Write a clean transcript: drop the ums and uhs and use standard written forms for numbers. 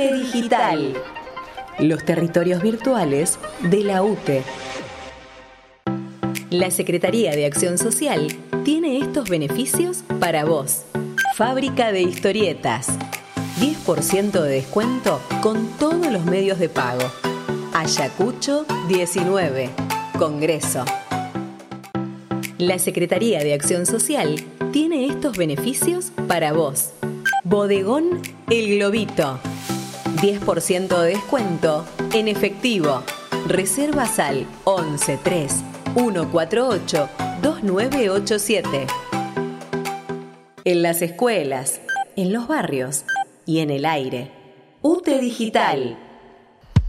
UTE Digital. Los territorios virtuales de la UTE. La Secretaría de Acción Social tiene estos beneficios para vos. Fábrica de historietas. 10% de descuento con todos los medios de pago. Ayacucho 19. Congreso. La Secretaría de Acción Social tiene estos beneficios para vos. Bodegón El Globito. 10% de descuento en efectivo. Reservas al 11 3 148 2987. En las escuelas, en los barrios y en el aire. UTE Digital.